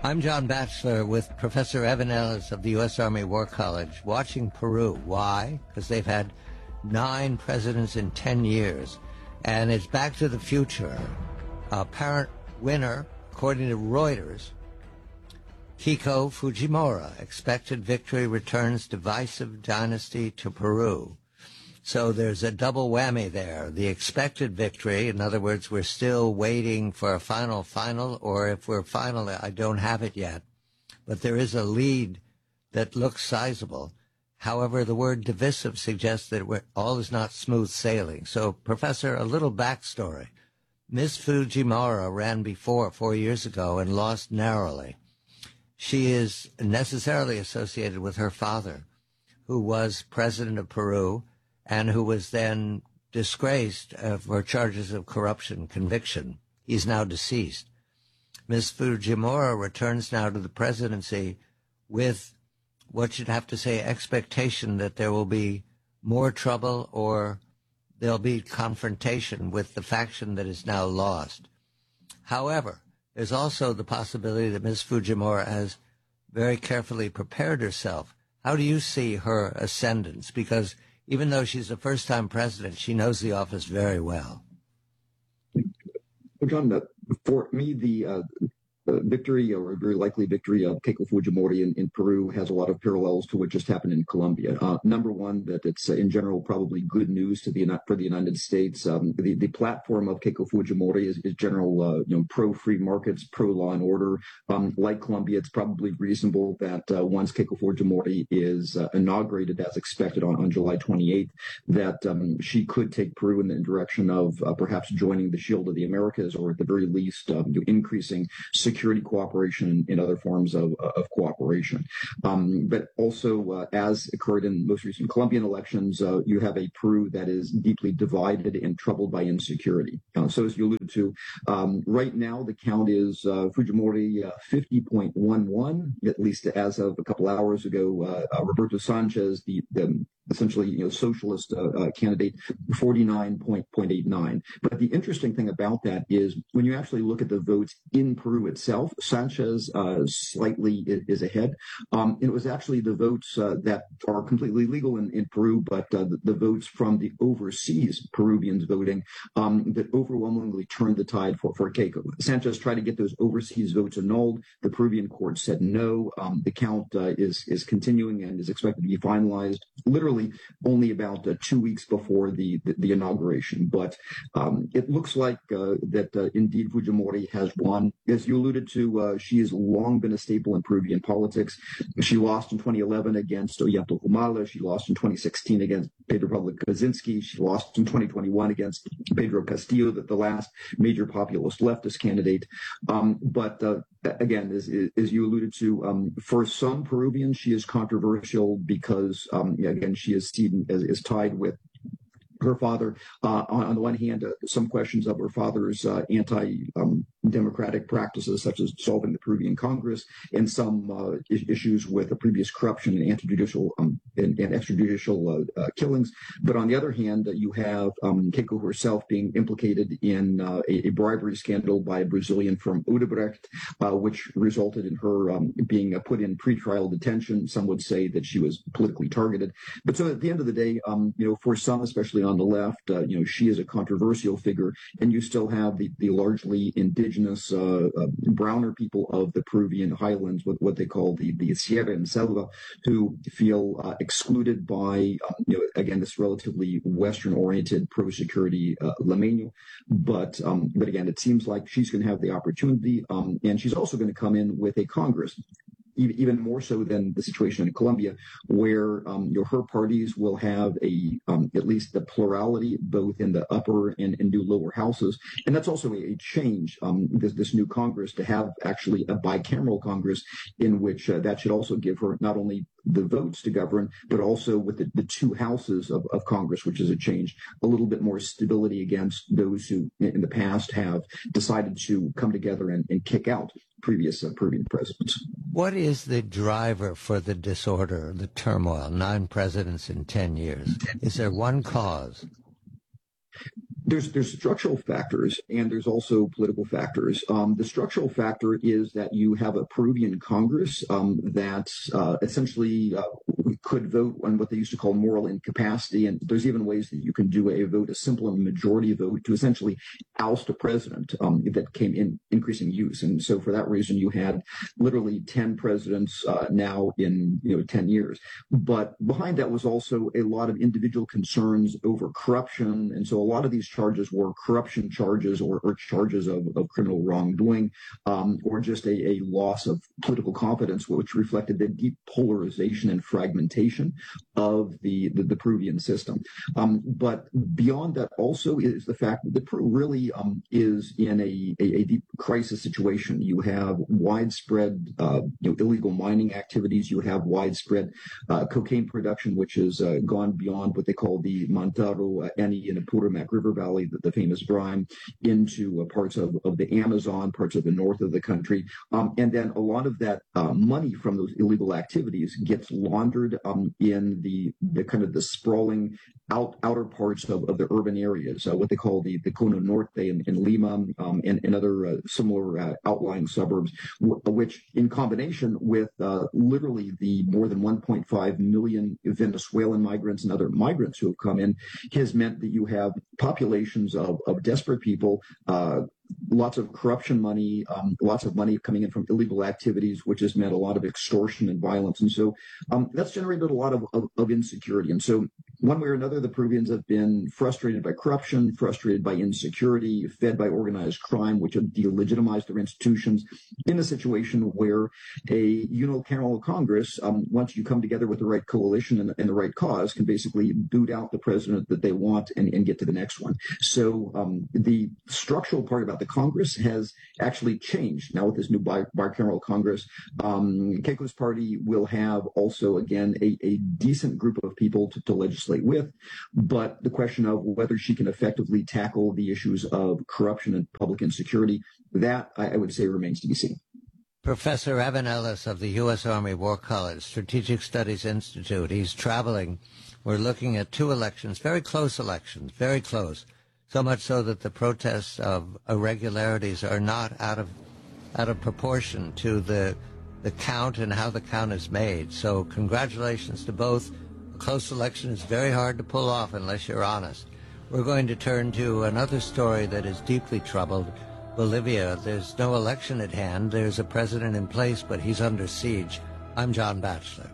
I'm John Batchelor with Professor Evan Ellis of the U.S. Army War College, watching Peru. Why? Because they've had 9 presidents in 10 years, and it's Back to the Future. Apparent winner, according to Reuters, Keiko Fujimori. Expected victory returns divisive dynasty to Peru. So there's a double whammy there. The expected victory, in other words, we're still waiting for a final, or if we're final, I don't have it yet. But there is a lead that looks sizable. However, the word divisive suggests that all is not smooth sailing. So, Professor, a little backstory. Ms. Fujimori ran before 4 years ago and lost narrowly. She is necessarily associated with her father, who was president of Peru, and who was then disgraced for charges of corruption conviction. He's now deceased. Ms. Fujimori returns now to the presidency with what you'd have to say expectation that there will be more trouble or there'll be confrontation with the faction that is now lost. However, there's also the possibility that Ms. Fujimori has very carefully prepared herself. How do you see her ascendance? Because even though she's a first-time president, she knows the office very well. Well, John, for me, the victory, or a very likely victory of Keiko Fujimori in Peru, has a lot of parallels to what just happened in Colombia. Number one, that it's in general probably good news for the United States. The platform of Keiko Fujimori is general, pro-free markets, pro-law and order. Like Colombia, it's probably reasonable that once Keiko Fujimori is inaugurated as expected on July 28th, that she could take Peru in the direction of perhaps joining the Shield of the Americas, or at the very least increasing security cooperation and other forms of cooperation. But also, as occurred in most recent Colombian elections, you have a Peru that is deeply divided and troubled by insecurity. So as you alluded to, right now the count is Fujimori 50.11, at least as of a couple hours ago. Roberto Sanchez, the essentially socialist candidate, 49.89. But the interesting thing about that is when you actually look at the votes in Peru itself, Sanchez slightly is ahead. And it was actually the votes that are completely legal in Peru, but the votes from the overseas Peruvians voting that overwhelmingly turned the tide for Keiko. Sanchez tried to get those overseas votes annulled. The Peruvian court said no. The count is continuing and is expected to be finalized literally only about 2 weeks before the inauguration. But it looks like that indeed Fujimori has won. As you alluded to, she has long been a staple in Peruvian politics. She lost in 2011 against Ollanta Humala. She lost in 2016 against Pedro Pablo Kaczynski. She lost in 2021 against Pedro Castillo, the last major populist leftist candidate. But again, as you alluded to, for some Peruvians, she is controversial because, again, she is seen as tied with her father. On the one hand, some questions of her father's anti-democratic practices, such as dissolving the Peruvian Congress, and some issues with the previous corruption and anti-judicial and extrajudicial killings. But on the other hand, you have Keiko herself being implicated in a bribery scandal by a Brazilian firm, Odebrecht, which resulted in her being put in pretrial detention. Some would say that she was politically targeted. But so at the end of the day, for some, especially on the left, she is a controversial figure, and you still have the largely indigenous browner people of the Peruvian highlands, with what they call the Sierra and Selva, who feel excluded by, again, this relatively Western-oriented pro-security Limeño. But again, it seems like she's going to have the opportunity, and she's also going to come in with a Congress, even more so than the situation in Colombia, where her parties will have at least the plurality both in the upper and new lower houses. And that's also a change, this new Congress, to have actually a bicameral Congress, in which that should also give her not only the votes to govern, but also with the two houses of Congress, which is a change, a little bit more stability against those who in the past have decided to come together and kick out previous Peruvian presidents. What is the driver for the disorder, the turmoil, 9 presidents in 10 years? Is there one cause? There's structural factors and there's also political factors. The structural factor is that you have a Peruvian Congress that essentially could vote on what they used to call moral incapacity, and there's even ways that you can do a vote, a simple majority vote, to essentially oust a president that came in increasing use. And so for that reason, you had literally 10 presidents now in 10 years. But behind that was also a lot of individual concerns over corruption, and so a lot of these charges were corruption charges or charges of criminal wrongdoing, or just a loss of political confidence, which reflected the deep polarization and fragmentation of the Peruvian system. But beyond that also is the fact that Peru really is in a deep crisis situation. You have widespread illegal mining activities. You have widespread cocaine production, which has gone beyond what they call the Mantaro, Eni, and Apurimac River Valley, the famous brine, into parts of the Amazon, parts of the north of the country. And then a lot of that money from those illegal activities gets laundered in the kind of the sprawling outer parts of the urban areas, what they call the Cono Norte in Lima, and other similar outlying suburbs, which in combination with literally the more than 1.5 million Venezuelan migrants and other migrants who have come in, has meant that you have populations of desperate people, lots of corruption money, lots of money coming in from illegal activities, which has meant a lot of extortion and violence. And so that's generated a lot of insecurity. And so one way or another, the Peruvians have been frustrated by corruption, frustrated by insecurity, fed by organized crime, which have delegitimized their institutions, in a situation where a unicameral Congress, once you come together with the right coalition and the right cause, can basically boot out the president that they want and get to the next one. So the structural part about the Congress has actually changed now with this new bicameral Congress. Keiko's party will have also, again, a decent group of people to legislate with, but the question of whether she can effectively tackle the issues of corruption and public insecurity, that I would say remains to be seen. Professor Evan Ellis of the U.S. Army War College Strategic Studies Institute, he's traveling. We're looking at two elections, very close elections, very close. So much so that the protests of irregularities are not out of proportion to the count and how the count is made. So congratulations to both. A close election is very hard to pull off unless you're honest. We're going to turn to another story that is deeply troubled. Bolivia, there's no election at hand. There's a president in place, but he's under siege. I'm John Batchelor.